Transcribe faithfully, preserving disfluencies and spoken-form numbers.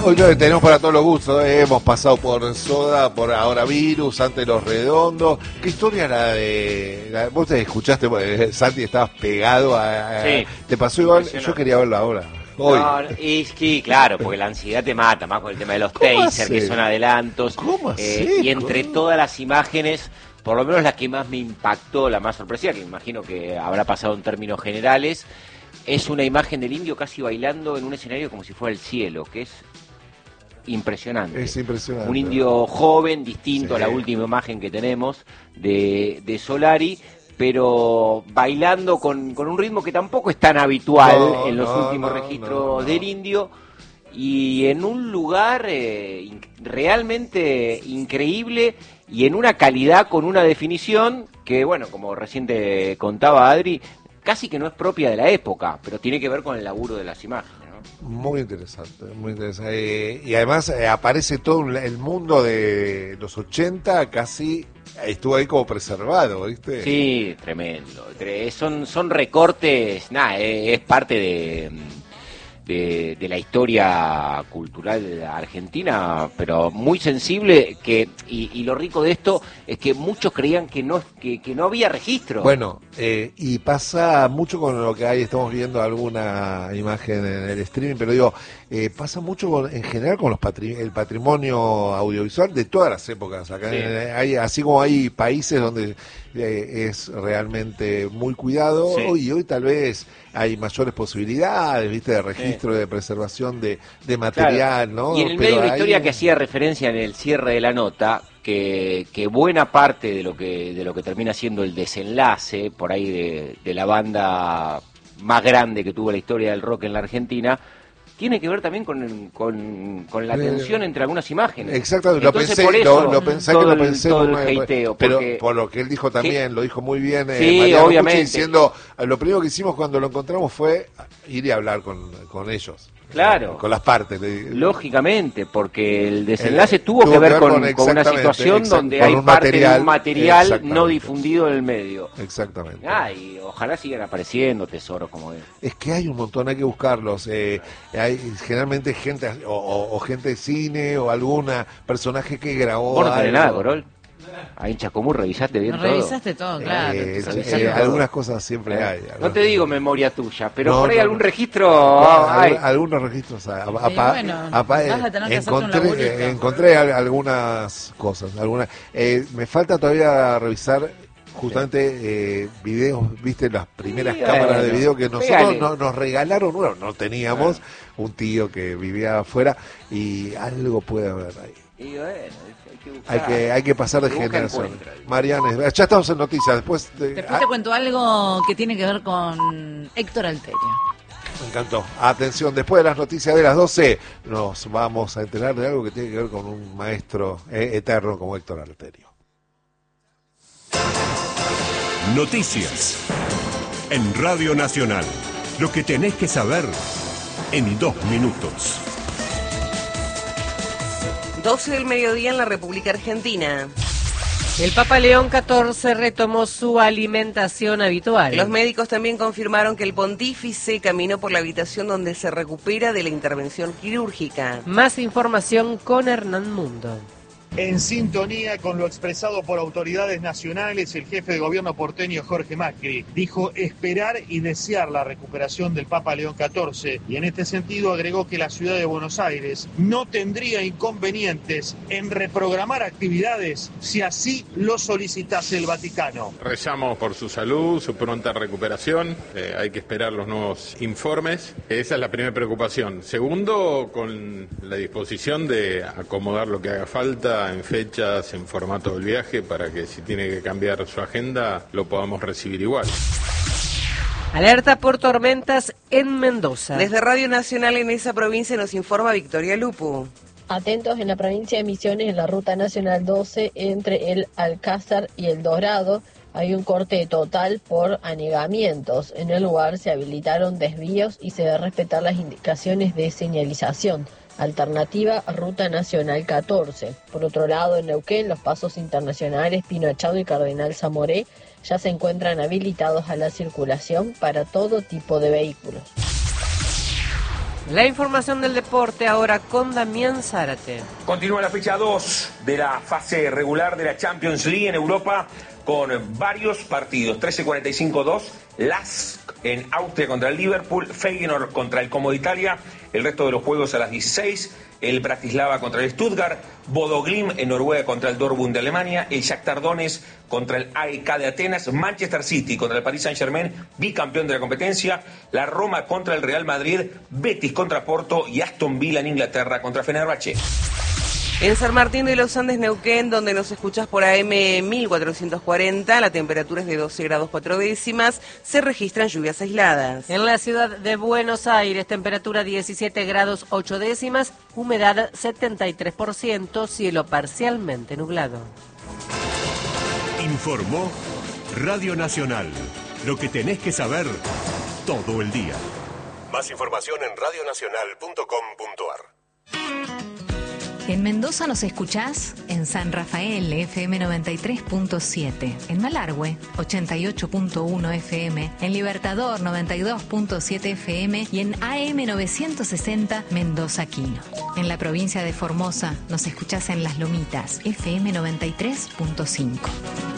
Hoy tenemos para todos los gustos, ¿eh? Hemos pasado por Soda, por Ahora Virus, antes Los Redondos. ¿Qué historia la de...? La, vos te escuchaste, porque Santi, estabas pegado a... a sí. ¿Te pasó igual? Yo quería verlo ahora. Hoy. No, y sí, claro, porque la ansiedad te mata, más con el tema de los taser, que son adelantos. ¿Cómo eh, y entre todas las imágenes, por lo menos la que más me impactó, la más sorpresiva, que me imagino que habrá pasado en términos generales, es una imagen del indio casi bailando en un escenario como si fuera el cielo, que es impresionante. Es impresionante. Un indio joven, distinto sí. a la última imagen que tenemos de, de Solari, pero bailando con, con un ritmo que tampoco es tan habitual no, en los no, últimos no, registros no, no. del indio, y en un lugar eh, in, realmente increíble y en una calidad con una definición que, bueno, como recién te contaba Adri, casi que no es propia de la época, pero tiene que ver con el laburo de las imágenes. Muy interesante, muy interesante. Eh, y además eh, aparece todo el mundo de los ochenta, casi estuvo ahí como preservado, ¿viste? Sí, tremendo. Son, son recortes, nada, es parte de, de, de la historia cultural argentina, pero muy sensible, que y, y lo rico de esto es que muchos creían que no, que, que no había registro. Bueno, eh, y pasa mucho con lo que hay, estamos viendo alguna imagen en el streaming, pero digo, eh, pasa mucho con, en general con los patri el patrimonio audiovisual de todas las épocas. Acá sí. en, hay, así como hay países donde eh, es realmente muy cuidado, sí. y hoy tal vez hay mayores posibilidades, viste, de registro, sí. de preservación de, de material, claro. ¿no? Y en el pero medio de la historia hay... que hacía referencia en el cierre de la nota, que, que buena parte de lo que de lo que termina siendo el desenlace por ahí de, de la banda más grande que tuvo la historia del rock en la Argentina tiene que ver también con, con, con la tensión entre algunas imágenes. Exactamente, lo pensé, por eso, lo, lo pensé que lo el, pensé todo muy, el hateo, pero porque, por lo que él dijo también, sí, lo dijo muy bien, eh, sí, Mariano obviamente. Pucci, diciendo, lo primero que hicimos cuando lo encontramos fue ir y hablar con, con ellos. Claro. Con las partes. Lógicamente, porque el desenlace eh, tuvo, tuvo que ver, que ver con, con, con una situación donde hay parte material, de un material no difundido en el medio. Exactamente. Ah, y ojalá sigan apareciendo tesoros como es. Es que hay un montón, hay que buscarlos. Eh, hay generalmente gente, o, o, o gente de cine, o alguna personaje que grabó. Vos no tenés nada, Corol. Ahí en Chacomús revisaste bien no, todo. Revisaste todo, claro. Eh, eh, algunas cosas siempre eh, hay. No te digo memoria tuya, pero no, por ahí no, algún no. registro no, hay. Algunos registros hay. Sí, bueno, vas a tener que encontré, hacer un eh, encontré algunas cosas. Algunas, eh, me falta todavía revisar justamente eh, videos, viste, las primeras sí, cámaras bueno, de video que nosotros no, nos regalaron, bueno, no teníamos, bueno. un tío que vivía afuera y algo puede haber ahí. Y bueno, hay que buscar. Hay que, hay que pasar de generación. Mariana, ya estamos en noticias. Después, de, después ah, te cuento algo que tiene que ver con Héctor Alterio. Me encantó. Atención, después de las noticias de las doce, nos vamos a enterar de algo que tiene que ver con un maestro eh, eterno como Héctor Alterio. Noticias en Radio Nacional. Lo que tenés que saber en dos minutos. doce del mediodía en la República Argentina. El Papa León catorce retomó su alimentación habitual. Los médicos también confirmaron que el pontífice caminó por la habitación donde se recupera de la intervención quirúrgica. Más información con Hernán Mundo. En sintonía con lo expresado por autoridades nacionales, el jefe de gobierno porteño Jorge Macri dijo esperar y desear la recuperación del Papa León catorce y en este sentido agregó que la ciudad de Buenos Aires no tendría inconvenientes en reprogramar actividades si así lo solicitase el Vaticano. Rezamos por su salud, su pronta recuperación, eh, hay que esperar los nuevos informes, esa es la primera preocupación. Segundo, con la disposición de acomodar lo que haga falta en fechas, en formato del viaje, para que si tiene que cambiar su agenda, lo podamos recibir igual. Alerta por tormentas en Mendoza. Desde Radio Nacional en esa provincia nos informa Victoria Lupu. Atentos en la provincia de Misiones, en la Ruta Nacional doce, entre el Alcázar y el Dorado, hay un corte total por anegamientos. En el lugar se habilitaron desvíos y se debe respetar las indicaciones de señalización. Alternativa Ruta Nacional catorce. Por otro lado, en Neuquén, los pasos internacionales Pino Achado y Cardenal Zamoré ya se encuentran habilitados a la circulación para todo tipo de vehículos. La información del deporte ahora con Damián Zárate. Continúa la fecha dos de la fase regular de la Champions League en Europa con varios partidos. trece cuarenta y cinco dos, Lask en Austria contra el Liverpool, Feyenoord contra el Como de Italia, el resto de los juegos a las dieciséis, el Bratislava contra el Stuttgart, Bodo Glimt en Noruega contra el Dortmund de Alemania, el Shakhtar Donetsk contra el A E K de Atenas, Manchester City contra el Paris Saint-Germain, bicampeón de la competencia, la Roma contra el Real Madrid, Betis contra Porto y Aston Villa en Inglaterra contra Fenerbahce. En San Martín de los Andes, Neuquén, donde nos escuchás por A M mil cuatrocientos cuarenta, la temperatura es de doce grados cuatro décimas, se registran lluvias aisladas. En la ciudad de Buenos Aires, temperatura diecisiete grados ocho décimas, humedad setenta y tres por ciento, cielo parcialmente nublado. Informó Radio Nacional. Lo que tenés que saber todo el día. Más información en radio nacional punto com punto a r. En Mendoza nos escuchás en San Rafael, F M noventa y tres punto siete, en Malargüe, ochenta y ocho punto uno F M, en Libertador, noventa y dos punto siete F M y en A M novecientos sesenta Mendoza Quino. En la provincia de Formosa nos escuchás en Las Lomitas, F M noventa y tres punto cinco.